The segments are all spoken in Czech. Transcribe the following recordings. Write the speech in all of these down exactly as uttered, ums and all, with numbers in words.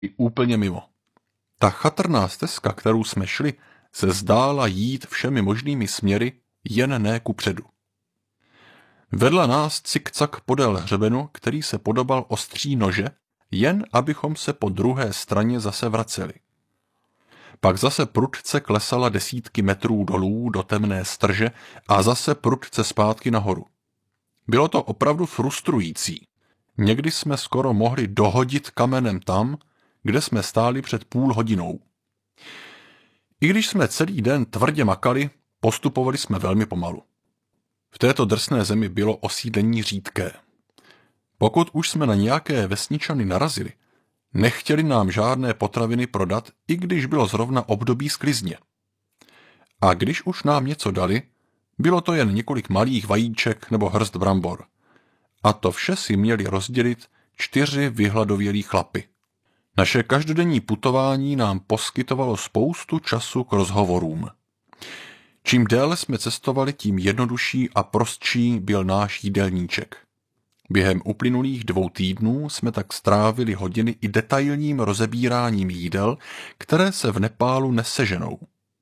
i úplně mimo. Ta chatrná stezka, kterou jsme šli, se zdála jít všemi možnými směry, jen ne kupředu. Vedla nás cikcak podél hřebenu, který se podobal ostří nože, jen abychom se po druhé straně zase vraceli. Pak zase prudce klesala desítky metrů dolů do temné strže a zase prudce zpátky nahoru. Bylo to opravdu frustrující. Někdy jsme skoro mohli dohodit kamenem tam, kde jsme stáli před půl hodinou. I když jsme celý den tvrdě makali, postupovali jsme velmi pomalu. V této drsné zemi bylo osídlení řídké. Pokud už jsme na nějaké vesničany narazili, nechtěli nám žádné potraviny prodat, i když bylo zrovna období sklizně. A když už nám něco dali, bylo to jen několik malých vajíček nebo hrst brambor. A to vše si měli rozdělit čtyři vyhladovělí chlapy. Naše každodenní putování nám poskytovalo spoustu času k rozhovorům. Čím déle jsme cestovali, tím jednodušší a prostší byl náš jídelníček. Během uplynulých dvou týdnů jsme tak strávili hodiny i detailním rozebíráním jídel, které se v Nepálu neseženou.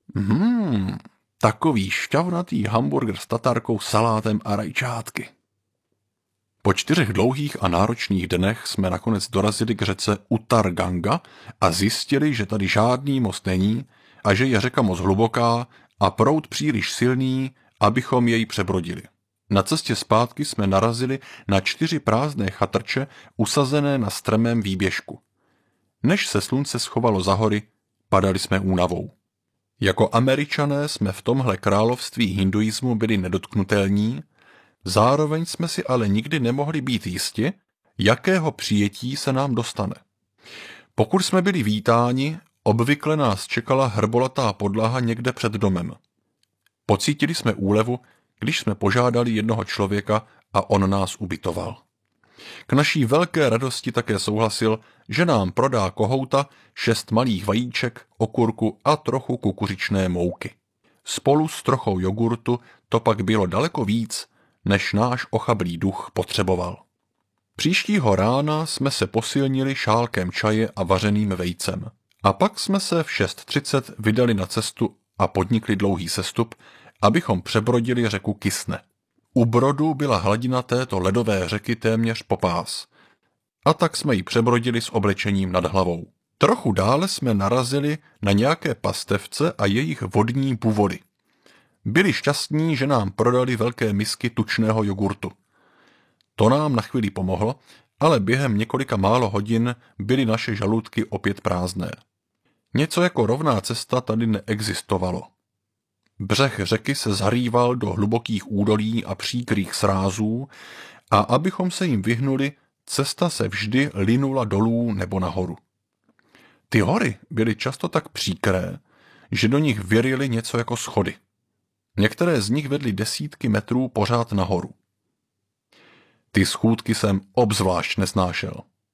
Hmm, takový šťavnatý hamburger s tatarkou, salátem a rajčátky. Po čtyřech dlouhých a náročných dnech jsme nakonec dorazili k řece Uttar Ganga a zjistili, že tady žádný most není a že je řeka moc hluboká a proud příliš silný, abychom jej přebrodili. Na cestě zpátky jsme narazili na čtyři prázdné chatrče usazené na strmém výběžku. Než se slunce schovalo za hory, padali jsme únavou. Jako Američané jsme v tomhle království hinduismu byli nedotknutelní, zároveň jsme si ale nikdy nemohli být jisti, jakého přijetí se nám dostane. Pokud jsme byli vítáni, obvykle nás čekala hrbolatá podlaha někde před domem. Pocítili jsme úlevu, když jsme požádali jednoho člověka a on nás ubytoval. K naší velké radosti také souhlasil, že nám prodá kohouta, šest malých vajíček, okurku a trochu kukuřičné mouky. Spolu s trochou jogurtu to pak bylo daleko víc, než náš ochablý duch potřeboval. Příštího rána jsme se posilnili šálkem čaje a vařeným vejcem. A pak jsme se v šest třicet vydali na cestu a podnikli dlouhý sestup, abychom přebrodili řeku Kysne. U brodu byla hladina této ledové řeky téměř po pás. A tak jsme ji přebrodili s oblečením nad hlavou. Trochu dále jsme narazili na nějaké pastevce a jejich vodní původy. Byli šťastní, že nám prodali velké misky tučného jogurtu. To nám na chvíli pomohlo, ale během několika málo hodin byly naše žaludky opět prázdné. Něco jako rovná cesta tady neexistovalo. Břeh řeky se zarýval do hlubokých údolí a příkrých srázů a abychom se jim vyhnuli, cesta se vždy linula dolů nebo nahoru. Ty hory byly často tak příkré, že do nich věrily něco jako schody. Některé z nich vedly desítky metrů pořád nahoru. Ty schůdky jsem obzvlášť nesnášel.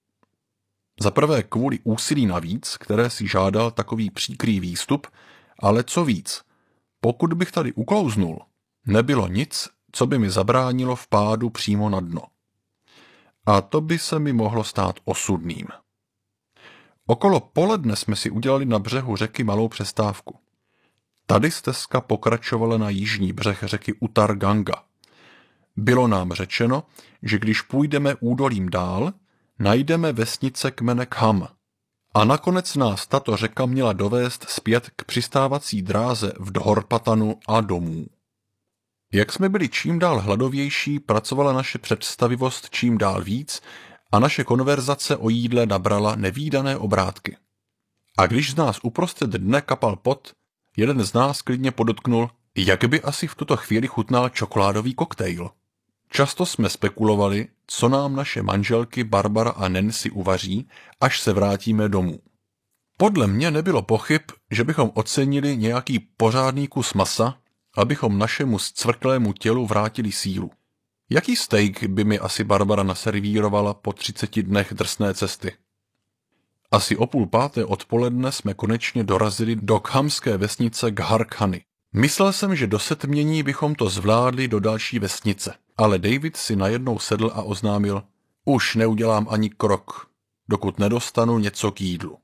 Za prvé kvůli úsilí navíc, které si žádal takový příkrý výstup, ale co víc, pokud bych tady uklouznul, nebylo nic, co by mi zabránilo v pádu přímo na dno. A to by se mi mohlo stát osudným. Okolo poledne jsme si udělali na břehu řeky malou přestávku. Tady stezka pokračovala na jižní břeh řeky Uttar Ganga. Bylo nám řečeno, že když půjdeme údolím dál, najdeme vesnice kmene Kham. A nakonec nás tato řeka měla dovést zpět k přistávací dráze v Dhorpatanu a domů. Jak jsme byli čím dál hladovější, pracovala naše představivost čím dál víc a naše konverzace o jídle nabrala nevídané obrátky. A když z nás uprostřed dne kapal pot, jeden z nás klidně podotknul, jak by asi v tuto chvíli chutnal čokoládový koktejl. Často jsme spekulovali, co nám naše manželky Barbara a Nancy uvaří, až se vrátíme domů. Podle mě nebylo pochyb, že bychom ocenili nějaký pořádný kus masa, abychom našemu zcvrklému tělu vrátili sílu. Jaký steak by mi asi Barbara naservírovala po třiceti dnech drsné cesty? Asi o půl páté odpoledne jsme konečně dorazili do khamské vesnice Gharkhany. Myslel jsem, že do setmění bychom to zvládli do další vesnice, ale David si najednou sedl a oznámil, už neudělám ani krok. dokud nedostanu něco k jídlu.